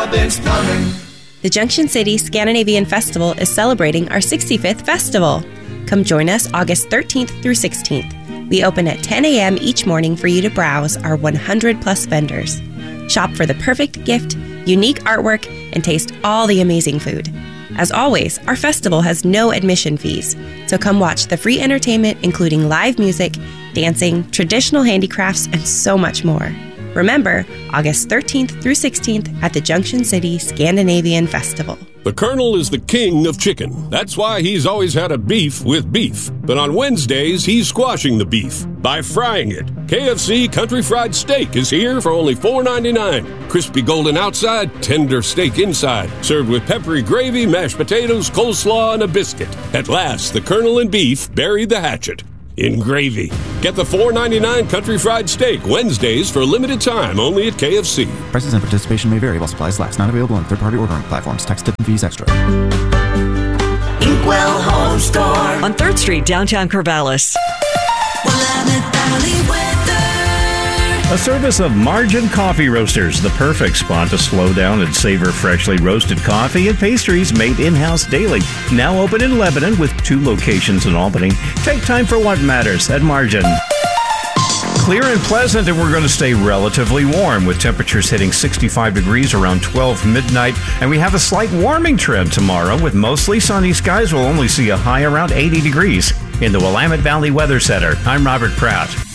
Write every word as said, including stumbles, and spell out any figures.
Robbins Plumbing. The Junction City Scandinavian Festival is celebrating our sixty-fifth festival. Come join us August thirteenth through sixteenth. We open at ten a.m. each morning for you to browse our one hundred plus vendors. Shop for the perfect gift, unique artwork, and taste all the amazing food. As always, our festival has no admission fees, so come watch the free entertainment including live music, dancing, traditional handicrafts, and so much more. Remember, August thirteenth through sixteenth at the Junction City Scandinavian Festival. The Colonel is the king of chicken. That's why he's always had a beef with beef. But on Wednesdays, he's squashing the beef by frying it. K F C Country Fried Steak is here for only four ninety-nine. Crispy golden outside, tender steak inside. Served with peppery gravy, mashed potatoes, coleslaw, and a biscuit. At last, the Colonel and beef buried the hatchet in gravy. Get the four ninety-nine Country Fried Steak Wednesdays for a limited time only at K F C. Prices and participation may vary while supplies last. Not available on third-party ordering platforms. Tax, tip, and fees extra. Inkwell Home Store on third Street, downtown Corvallis. Willamette Valley weather. A service of Margin Coffee Roasters, the perfect spot to slow down and savor freshly roasted coffee and pastries made in-house daily. Now open in Lebanon with two locations in Albany. Take time for what matters at Margin. Clear and pleasant, and we're going to stay relatively warm with temperatures hitting sixty-five degrees around twelve midnight. And we have a slight warming trend tomorrow with mostly sunny skies. We'll only see a high around eighty degrees. In the Willamette Valley Weather Center, I'm Robert Pratt.